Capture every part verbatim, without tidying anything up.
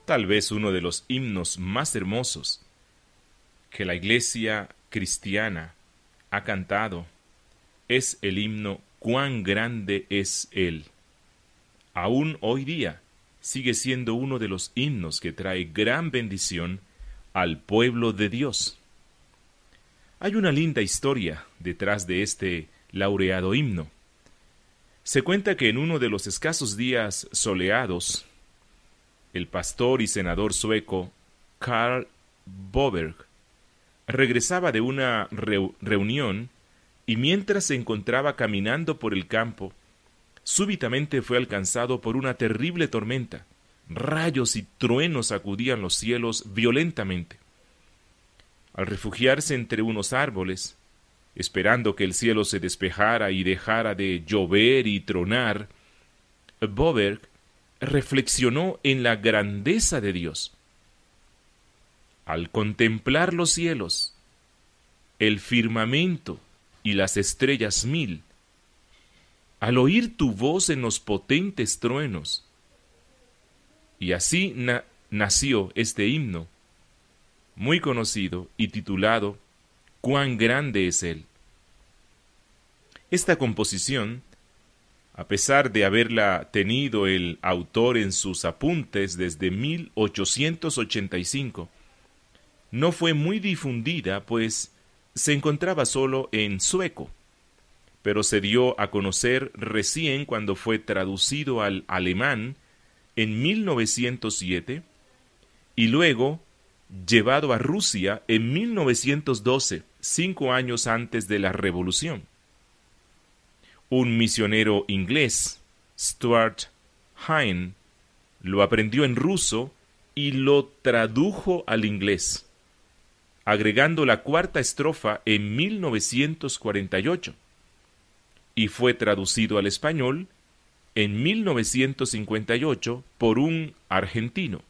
Tal vez uno de los himnos más hermosos que la iglesia cristiana ha cantado es el himno Cuán grande es Él. Aún hoy día sigue siendo uno de los himnos que trae gran bendición al pueblo de Dios. Hay una linda historia detrás de este laureado himno. Se cuenta que en uno de los escasos días soleados, el pastor y senador sueco Carl Boberg regresaba de una reu- reunión y mientras se encontraba caminando por el campo, súbitamente fue alcanzado por una terrible tormenta. Rayos y truenos sacudían los cielos violentamente. Al refugiarse entre unos árboles, esperando que el cielo se despejara y dejara de llover y tronar, Boberg reflexionó en la grandeza de Dios. Al contemplar los cielos, el firmamento y las estrellas mil, al oír tu voz en los potentes truenos, y así na- nació este himno, muy conocido y titulado Cuán grande es Él. Esta composición, a pesar de haberla tenido el autor en sus apuntes desde mil ochocientos ochenta y cinco, no fue muy difundida, pues se encontraba solo en sueco, pero se dio a conocer recién cuando fue traducido al alemán en mil novecientos siete y luego llevado a Rusia en mil novecientos doce, cinco años antes de la Revolución. Un misionero inglés, Stuart Hine, lo aprendió en ruso y lo tradujo al inglés, agregando la cuarta estrofa en mil novecientos cuarenta y ocho, y fue traducido al español en mil novecientos cincuenta y ocho por un argentino.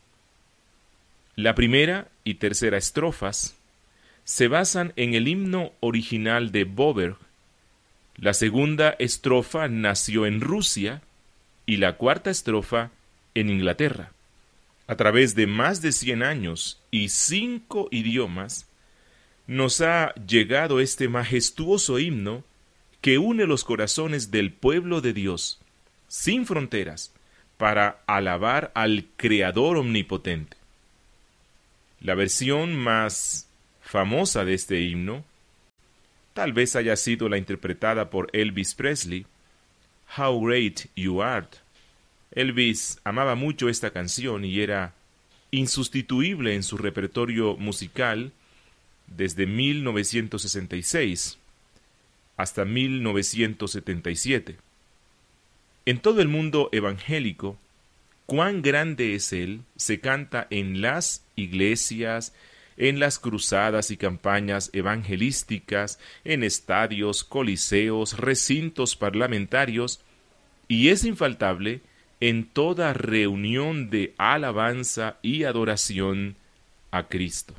La primera y tercera estrofas se basan en el himno original de Boberg. La segunda estrofa nació en Rusia y la cuarta estrofa en Inglaterra. A través de más de cien años y cinco idiomas, nos ha llegado este majestuoso himno que une los corazones del pueblo de Dios, sin fronteras, para alabar al Creador omnipotente. La versión más famosa de este himno tal vez haya sido la interpretada por Elvis Presley, How Great You Art. Elvis amaba mucho esta canción y era insustituible en su repertorio musical desde mil novecientos sesenta y seis hasta mil novecientos setenta y siete. En todo el mundo evangélico, Cuán grande es Él se canta en las iglesias, en las cruzadas y campañas evangelísticas, en estadios, coliseos, recintos parlamentarios, y es infaltable en toda reunión de alabanza y adoración a Cristo.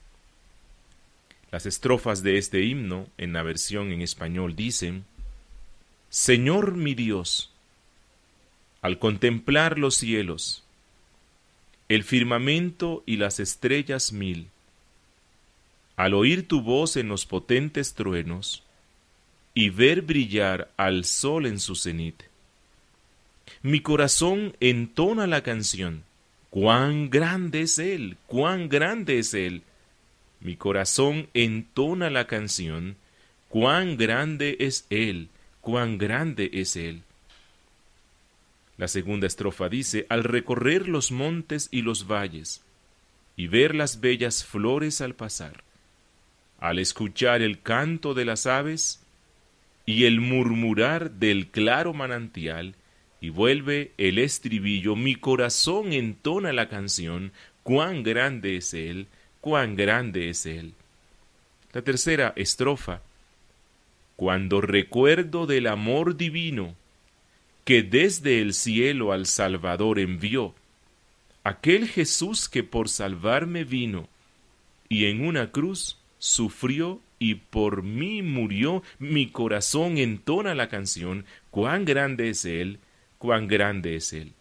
Las estrofas de este himno, en la versión en español, dicen: Señor mi Dios, al contemplar los cielos, el firmamento y las estrellas mil, al oír tu voz en los potentes truenos, y ver brillar al sol en su cenit, mi corazón entona la canción, cuán grande es Él, cuán grande es Él. Mi corazón entona la canción, cuán grande es Él, cuán grande es Él. La segunda estrofa dice: al recorrer los montes y los valles, y ver las bellas flores al pasar, al escuchar el canto de las aves, y el murmurar del claro manantial, y vuelve el estribillo, mi corazón entona la canción, cuán grande es Él, cuán grande es Él. La tercera estrofa: cuando recuerdo del amor divino, que desde el cielo al Salvador envió, aquel Jesús que por salvarme vino, y en una cruz sufrió y por mí murió, mi corazón entona la canción, cuán grande es Él, cuán grande es Él.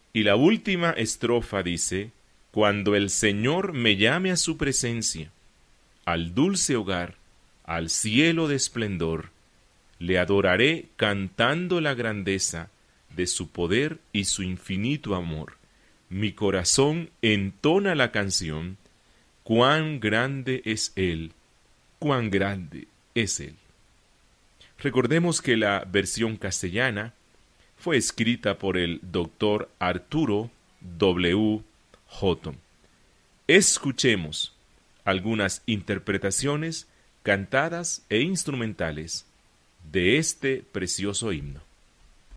Y la última estrofa dice, cuando el Señor me llame a su presencia, al dulce hogar, al cielo de esplendor, le adoraré cantando la grandeza de su poder y su infinito amor. Mi corazón entona la canción, cuán grande es Él, cuán grande es Él. Recordemos que la versión castellana fue escrita por el doctor Arturo W. Houghton. Escuchemos algunas interpretaciones cantadas e instrumentales de este precioso himno.